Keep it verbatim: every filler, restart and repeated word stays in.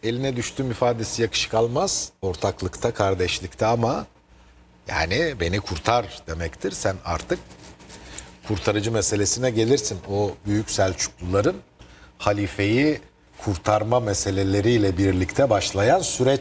eline düştüğüm ifadesi yakışık almaz ortaklıkta, kardeşlikte ama yani beni kurtar demektir. Sen artık kurtarıcı meselesine gelirsin. O büyük Selçukluların halifeyi kurtarma meseleleriyle birlikte başlayan süreç